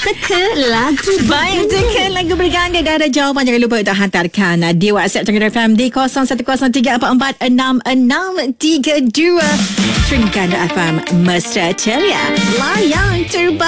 teka lagu Baik, teka lagu berganda. Dah ada jawapan. Jangan lupa untuk hantarkan di WhatsApp Tengah FM di 0103446632. Trinkan FM Mesra Ceria. Layan terbaik.